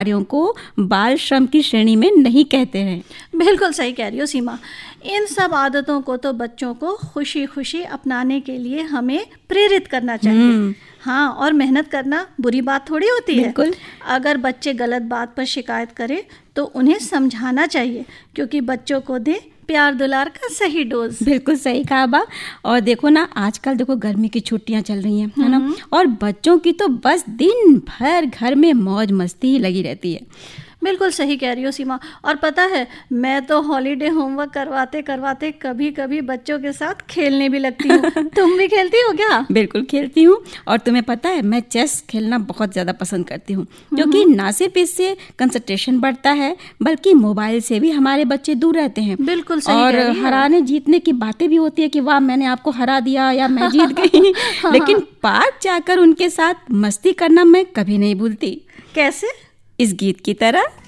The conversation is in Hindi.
कार्यों को बाल श्रम की श्रेणी में नहीं कहते हैं। बिल्कुल सही कह रही हो सीमा। इन सब आदतों को तो बच्चों को खुशी खुशी अपनाने के लिए हमें प्रेरित करना चाहिए। हाँ, और मेहनत करना बुरी बात थोड़ी होती है। बिल्कुल। अगर बच्चे गलत बात पर शिकायत करें तो उन्हें समझाना चाहिए, क्योंकि बच्चों को दे प्यार दुलार का सही डोज। बिल्कुल सही कहा बा। और देखो ना, आजकल देखो गर्मी की छुट्टियां चल रही हैं, है ना, और बच्चों की तो बस दिन भर घर में मौज मस्ती ही लगी रहती है। बिल्कुल सही कह रही हो सीमा। और पता है, मैं तो हॉलीडे होमवर्क करवाते करवाते कभी कभी बच्चों के साथ खेलने भी लगती हूँ। तुम भी खेलती हो क्या? बिल्कुल खेलती हूँ। और तुम्हें पता है, मैं चेस खेलना बहुत ज़्यादा पसंद करती हूँ, क्योंकि ना सिर्फ इससे कंसंट्रेशन बढ़ता है, बल्कि मोबाइल से भी हमारे बच्चे दूर रहते हैं। बिल्कुल सही और कह रही हो। हराने जीतने की बातें भी होती है कि वाह मैंने आपको हरा दिया या मैं जीत गई। लेकिन पार्क जाकर उनके साथ मस्ती करना मैं कभी नहीं भूलती। कैसे? इस गीत की तरह।